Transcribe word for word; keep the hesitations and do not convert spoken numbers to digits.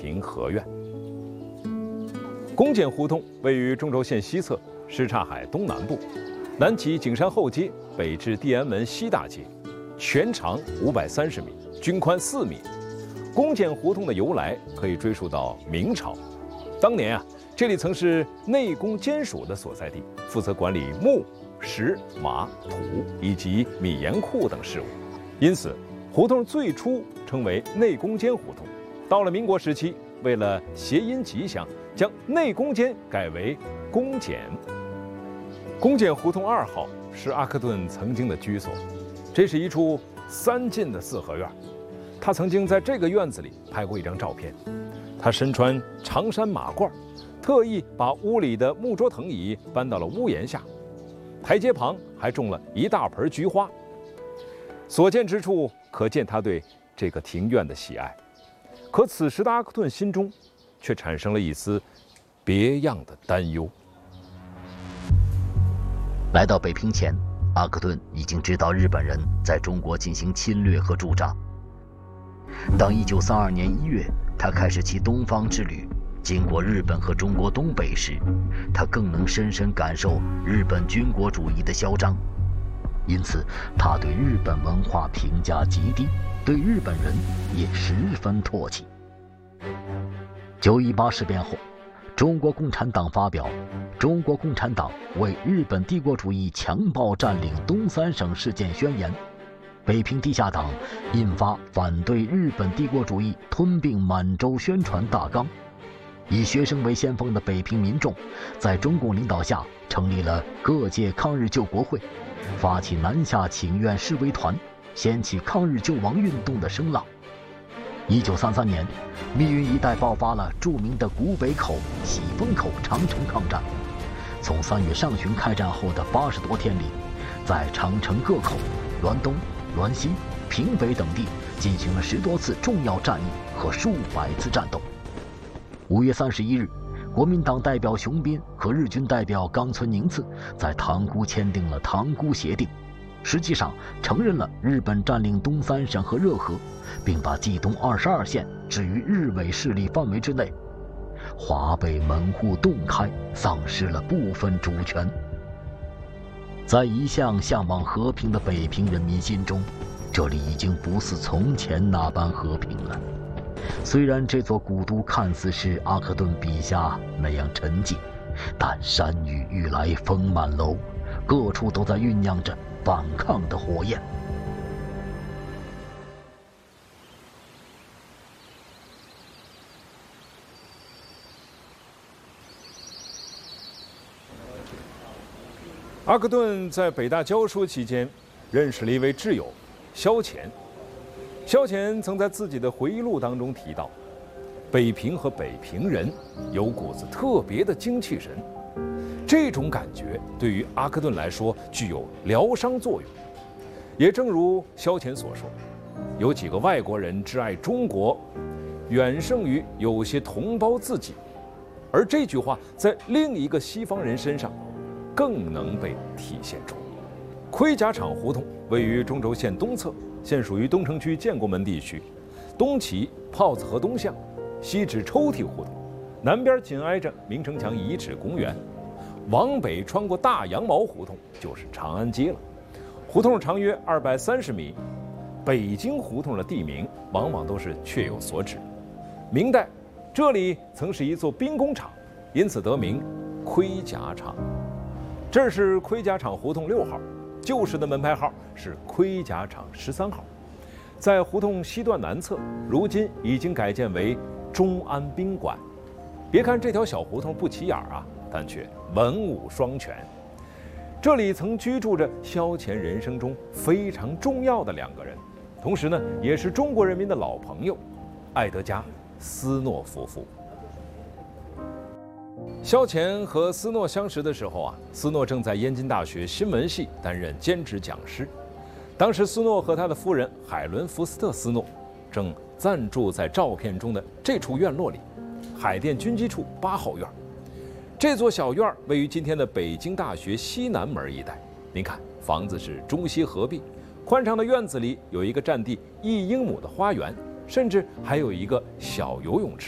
明合院。宫检胡同位于中轴线西侧，什刹海东南部，南起景山后街，北至地安门西大街，全长五百三十米，均宽四米。宫检胡同的由来可以追溯到明朝，当年啊，这里曾是内宫监署的所在地，负责管理木、石、马、土以及米盐库等事务，因此胡同最初称为内宫监胡同。到了民国时期，为了谐音吉祥，将内宫监改为宫检。宫检胡同二号是阿克顿曾经的居所，这是一处三进的四合院。他曾经在这个院子里拍过一张照片，他身穿长衫马褂，特意把屋里的木桌藤椅搬到了屋檐下，台阶旁还种了一大盆菊花。所见之处，可见他对这个庭院的喜爱。可此时的阿克顿心中却产生了一丝别样的担忧。 来到北平前，阿克顿已经知道日本人在中国进行侵略和驻扎。当一九三二年一月，他开始其东方之旅，经过日本和中国东北时，他更能深深感受日本军国主义的嚣张，因此他对日本文化评价极低，对日本人也十分唾弃。九一八事变后，中国共产党发表《中国共产党为日本帝国主义强暴占领东三省事件宣言》，北平地下党印发反对日本帝国主义吞并满洲宣传大纲。以学生为先锋的北平民众在中共领导下成立了各界抗日救国会，发起南下请愿示威团，掀起抗日救亡运动的声浪。一九三三年，密云一带爆发了著名的古北口、喜峰口长城抗战。从三月上旬开战后的八十多天里，在长城各口、滦东、滦西、平北等地进行了十多次重要战役和数百次战斗。五月三十一日，国民党代表熊斌和日军代表冈村宁次在塘沽签订了塘沽协定，实际上承认了日本占领东三省和热河，并把冀东二十二县置于日伪势力范围之内。华北门户洞开，丧失了部分主权。在一向向往和平的北平人民心中，这里已经不似从前那般和平了。虽然这座古都看似是阿克顿笔下那样沉寂，但山雨欲来风满楼，各处都在酝酿着反抗的火焰。 阿克顿在北大教书期间，认识了一位挚友萧乾。萧乾曾在自己的回忆录当中提到，北平和北平人有股子特别的精气神，这种感觉对于阿克顿来说具有疗伤作用。也正如萧乾所说，有几个外国人挚爱中国，远胜于有些同胞自己。而这句话在另一个西方人身上更能被体现出。盔甲厂胡同位于中轴线东侧，现属于东城区建国门地区，东起炮子河东巷，西至抽屉胡同，南边紧挨着明城墙遗址公园，往北穿过大羊毛胡同就是长安街了。胡同长约二百三十米。北京胡同的地名往往都是确有所指。明代这里曾是一座兵工厂，因此得名盔甲厂。这是盔甲厂胡同六号，旧时的门牌号是盔甲厂十三号。在胡同西段南侧，如今已经改建为中安宾馆。别看这条小胡同不起眼啊，但却文武双全。这里曾居住着萧乾人生中非常重要的两个人，同时呢，也是中国人民的老朋友，艾德加·斯诺夫妇。萧乾和斯诺相识的时候啊，斯诺正在燕京大学新闻系担任兼职讲师。当时斯诺和他的夫人海伦·福斯特·斯诺正暂住在照片中的这处院落里，海淀军机处八号院。这座小院位于今天的北京大学西南门一带。您看，房子是中西合璧，宽敞的院子里有一个占地一英亩的花园，甚至还有一个小游泳池。